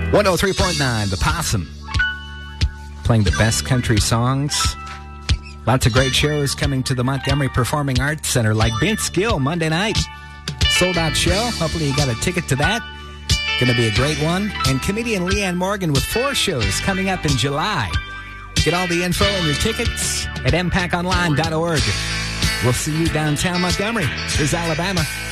103.9, The Possum. Playing the best country songs. Lots of great shows coming to the Montgomery Performing Arts Center, like Vince Gill Monday night. Sold-out show. Hopefully you got a ticket to that. Going to be a great one. And comedian Leanne Morgan with 4 shows coming up in July. Get all the info and your tickets at mpackonline.org. We'll see you downtown Montgomery. Here's Alabama.